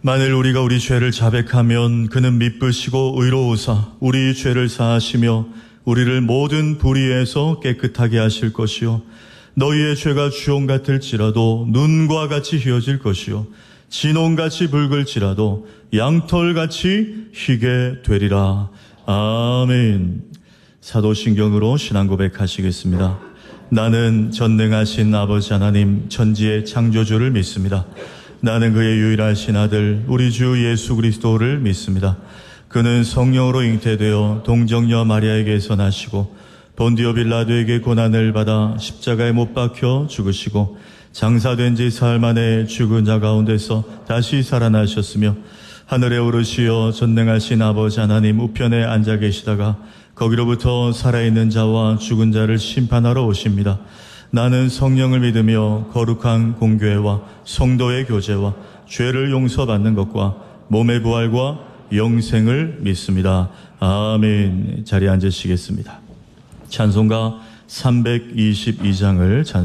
만일 우리가 우리 죄를 자백하면 그는 미쁘시고 의로우사 우리 죄를 사하시며 우리를 모든 불의에서 깨끗하게 하실 것이요 너희의 죄가 주홍 같을지라도 눈과 같이 희어질 것이요 진홍같이 붉을지라도 양털같이 희게 되리라. 아멘. 사도신경으로 신앙 고백하시겠습니다. 나는 전능하신 아버지 하나님 천지의 창조주를 믿습니다. 나는 그의 유일하신 아들 우리 주 예수 그리스도를 믿습니다. 그는 성령으로 잉태되어 동정녀 마리아에게서 나시고 본디오 빌라도에게 고난을 받아 십자가에 못 박혀 죽으시고 장사된 지 사흘 만에 죽은 자 가운데서 다시 살아나셨으며 하늘에 오르시어 전능하신 아버지 하나님 우편에 앉아 계시다가 거기로부터 살아있는 자와 죽은 자를 심판하러 오십니다. 나는 성령을 믿으며 거룩한 공교회와 성도의 교제와 죄를 용서받는 것과 몸의 부활과 영생을 믿습니다. 아멘. 자리에 앉으시겠습니다. 찬송가 322장을 찬송합니다.